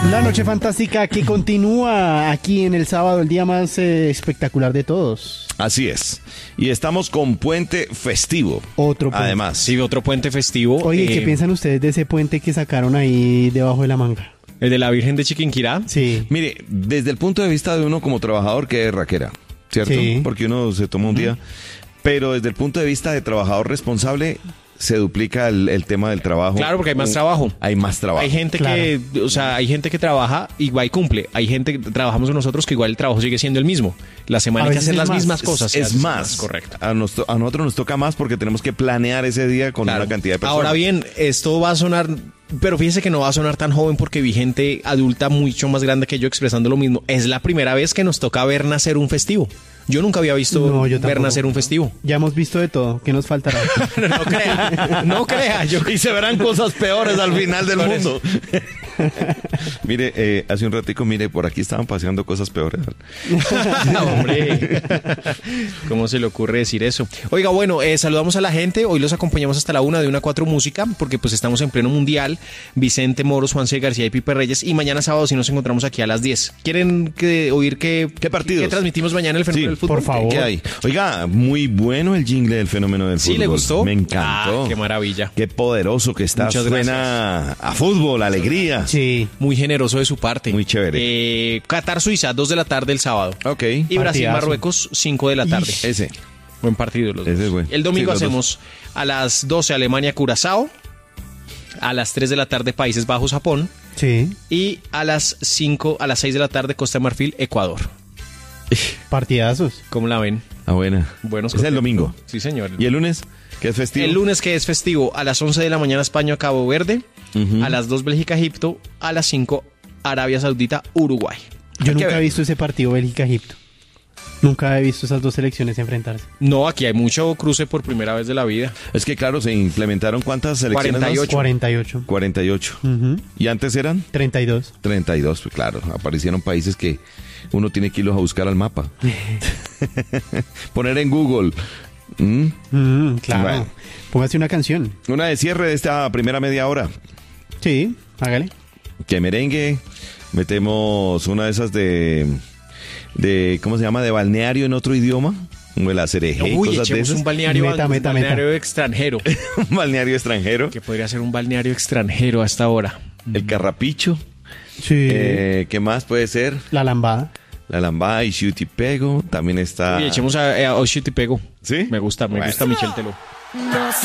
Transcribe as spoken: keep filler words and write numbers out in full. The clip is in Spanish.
La noche fantástica que continúa aquí en el sábado, el día más eh, espectacular de todos. Así es. Y estamos con puente festivo. Otro puente. Además. Sí, otro puente festivo. Oye, eh, ¿qué piensan ustedes de ese puente que sacaron ahí debajo de la manga? ¿El de la Virgen de Chiquinquirá? Sí. Mire, desde el punto de vista de uno como trabajador, que es raquera, ¿cierto? Sí. Porque uno se toma un día. Pero desde el punto de vista de trabajador responsable, se duplica el, el tema del trabajo. Claro, porque hay más trabajo. Hay más trabajo. Hay gente Claro. que, o sea, hay gente que trabaja igual cumple. Hay gente que trabajamos nosotros que igual el trabajo sigue siendo el mismo. La semana A hay que veces hacer es las más. mismas cosas. Es, es sí, más, correcto. A, nos- a nosotros nos toca más porque tenemos que planear ese día con Claro. una cantidad de personas. Ahora bien, esto va a sonar, pero fíjese que no va a sonar tan joven porque vi gente adulta mucho más grande que yo expresando lo mismo. Es la primera vez que nos toca ver nacer un festivo. Yo nunca había visto No, yo ver tampoco. nacer un festivo. Ya hemos visto de todo. ¿Qué nos faltará? No crea, no crea. Yo... Y se verán cosas peores al final del Por mundo. Mire, eh, hace un ratico, mire, por aquí estaban paseando cosas peores. Hombre, ¿cómo se le ocurre decir eso? Oiga, bueno, eh, saludamos a la gente. Hoy los acompañamos hasta la una de una a cuatro música, porque pues estamos en pleno mundial. Vicente Moros, Juan C. García y Pipe Reyes. Y mañana sábado sí nos encontramos aquí a las diez. ¿Quieren que, oír qué, ¿Qué partidos? qué transmitimos mañana el fenómeno Sí, del fútbol? por favor. ¿Qué hay? Oiga, muy bueno el jingle del fenómeno del ¿Sí fútbol. le gustó? Me encantó. Ah, qué maravilla. Qué poderoso que está. Muchas Suena a fútbol, alegría. Sí. Muy generoso de su parte. Muy chévere. Eh, Qatar, Suiza, dos de la tarde el sábado. Ok. Y Brasil, Partidazo. Marruecos, cinco de la tarde. Ese. Buen partido los Ese dos. es bueno. El domingo Sí, los dos. hacemos a las doce Alemania, Curazao. A las tres de la tarde Países Bajos, Japón. Sí. Y a las cinco, a las seis de la tarde Costa de Marfil, Ecuador. Partidazos. ¿Cómo la ven? Ah, buena. Buenos Es el contextos. domingo. Sí, señor. ¿Y el lunes? ¿Qué es festivo? El lunes, que es festivo, a las once de la mañana España, Cabo Verde. Ujú. A las dos Bélgica, Egipto. A las cinco Arabia Saudita, Uruguay. Yo Hay que nunca ver. he visto ese partido Bélgica-Egipto. Nunca he visto esas dos selecciones enfrentarse. No, aquí hay mucho cruce por primera vez de la vida. Es que claro, se implementaron ¿cuántas selecciones? cuarenta y más? ocho. cuarenta y ocho. cuarenta y ocho. Ujú. ¿Y antes eran? treinta y dos. treinta y dos, pues claro, aparecieron países que uno tiene que irlos a buscar al mapa. Poner en Google. ¿Mm? Mm, claro. Bueno. Póngase una canción. Una de cierre de esta primera media hora. Sí, hágale. Que merengue. Metemos una de esas de, de ¿cómo se llama? De balneario en otro idioma. Como el Acerejé y Uy, cosas de echemos esas. un balneario, Meta, un meta, balneario meta. extranjero. Un balneario extranjero. Que podría ser un balneario extranjero hasta ahora. El Carrapicho. Sí. Eh, ¿Qué más puede ser? La lambada. La Lambada y Shoot y Pego. También está... Y echemos a, a Oshit y Pego. ¿Sí? Me gusta, me Bueno. gusta Michel Teló.